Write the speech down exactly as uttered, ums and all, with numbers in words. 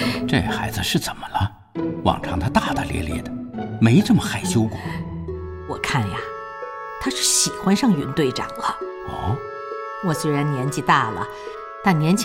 这孩子是怎么了？往常他大大咧咧的，没这么害羞过。 我看呀，他是喜欢上云队长了。 哦， 我虽然年纪大了，但年轻